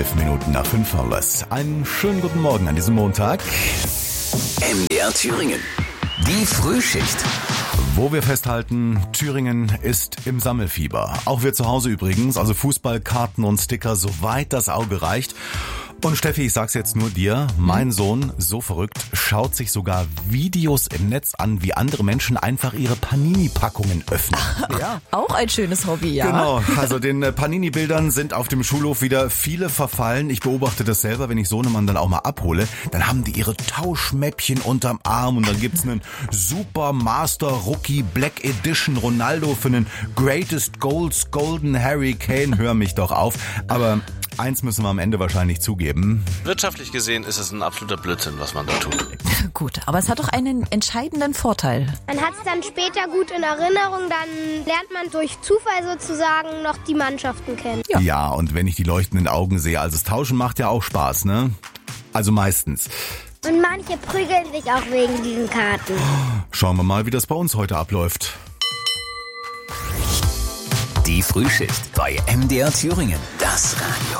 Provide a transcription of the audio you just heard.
5 alles. Einen schönen guten Morgen an diesem Montag. MDR Thüringen. Die Frühschicht. Wo wir festhalten, Thüringen ist im Sammelfieber. Auch wir zu Hause übrigens, also Fußball, Karten und Sticker, soweit das Auge reicht. Und Steffi, ich sag's jetzt nur dir, mein Sohn, so verrückt, schaut sich sogar Videos im Netz an, wie andere Menschen einfach ihre Panini-Packungen öffnen. Ja. Auch ein schönes Hobby, ja. Genau, also den Panini-Bildern sind auf dem Schulhof wieder viele verfallen. Ich beobachte das selber, wenn ich Sohnemann dann auch mal abhole. Dann haben die ihre Tauschmäppchen unterm Arm und dann gibt's einen Super Master Rookie Black Edition Ronaldo für einen Greatest Goals Golden Harry Kane. Hör mich doch auf. Aber eins müssen wir am Ende wahrscheinlich zugeben. Wirtschaftlich gesehen ist es ein absoluter Blödsinn, was man da tut. Gut, aber es hat doch einen entscheidenden Vorteil. Man hat es dann später gut in Erinnerung, dann lernt man durch Zufall sozusagen noch die Mannschaften kennen. Ja, und wenn ich die leuchtenden Augen sehe, also das Tauschen macht ja auch Spaß, ne? Also meistens. Und manche prügeln sich auch wegen diesen Karten. Schauen wir mal, wie das bei uns heute abläuft. Die Frühschicht bei MDR Thüringen. Das Radio.